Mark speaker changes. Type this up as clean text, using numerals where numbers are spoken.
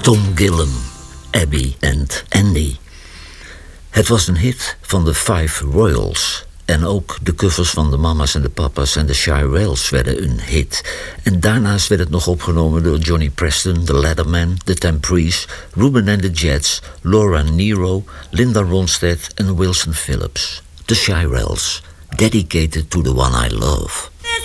Speaker 1: Tom Gillen, Abby en Andy. Het was een hit van de Five Royals. En ook de covers van de Mamas en de Papas en de Shirelles werden een hit. En daarnaast werd het nog opgenomen door Johnny Preston, The Leatherman, The Temprees, Ruben and the Jets, Laura Nyro, Linda Ronstadt en Wilson Phillips. The Shirelles, dedicated to the one I love.